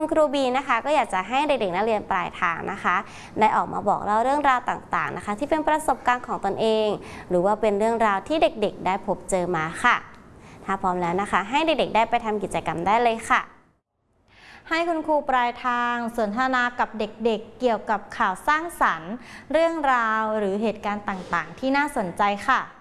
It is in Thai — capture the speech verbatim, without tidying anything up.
คุณครูบีนะคะก็อยากจะให้เด็กๆนักเรียนปลายทางนะคะได้ออกมาบอกเล่าเรื่องราวต่างๆนะคะที่เป็นประสบการณ์ของตนเองหรือว่าเป็นเรื่องราวที่เด็กๆได้พบเจอมาค่ะถ้าพร้อมแล้วนะคะให้เด็กๆได้ไปทำกิจกรรมได้เลยค่ะให้คุณครูปลายทางสนทนากับเด็กๆเกี่ยวกับข่าวสร้างสรรค์เรื่องราวหรือเหตุการณ์ต่างๆที่น่าสนใจค่ะ